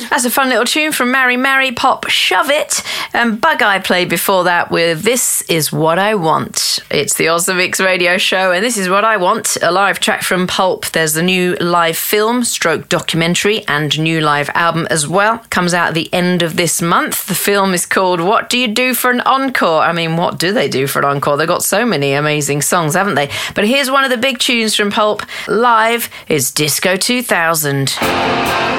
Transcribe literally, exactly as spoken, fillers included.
That's a fun little tune from Mary Mary, Pop Shove It. And Bug Eye played before that with This Is What I Want. It's the Oz the Mix radio show, and This Is What I Want, a live track from Pulp. There's the new live film, stroke documentary, and new live album as well. Comes out at the end of this month. The film is called What Do You Do for an Encore? I mean, what do they do for an encore? They've got so many amazing songs, haven't they? But here's one of the big tunes from Pulp live. It's Disco two thousand.